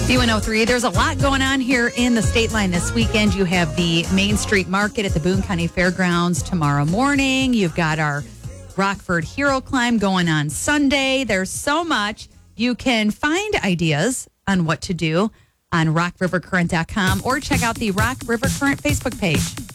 B103, there's a lot going on here in the state line this weekend. You have the Main Street Market at the Boone County Fairgrounds tomorrow morning. You've got our Rockford Hero Climb going on Sunday. There's so much. You can find ideas on what to do on rockrivercurrent.com or check out the Rock River Current Facebook page.